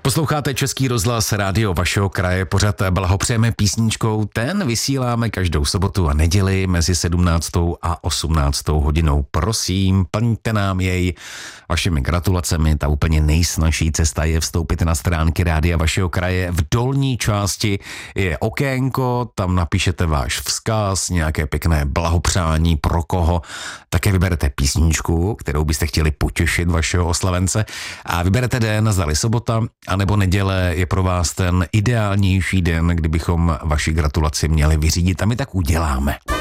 Posloucháte Český rozhlas, rádio vašeho kraje, pořad Blahopřejeme písničkou. Ten vysíláme každou sobotu a neděli mezi 17. a 18. hodinou. Prosím, plňte nám jej vašimi gratulacemi. Ta úplně nejsnažší cesta je vstoupit na stránky rádia vašeho kraje. V dolní části je okénko, tam napíšete váš vzkaz, nějaké pěkné blahopřání pro koho. Také vyberete písničku, kterou byste chtěli potěšit vašeho oslavence a vyberete den, zdali sobota anebo neděle je pro vás ten ideálnější den, kdybychom vaši gratulaci měli vyřídit a my tak uděláme.